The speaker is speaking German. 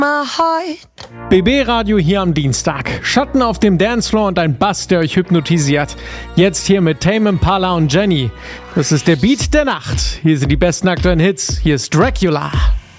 my heart. BB Radio hier am Dienstag. Schatten auf dem Dancefloor und ein Bass, der euch hypnotisiert. Jetzt hier mit Tame Impala und Jenny. Das ist der Beat der Nacht. Hier sind die besten aktuellen Hits. Hier ist Dracula.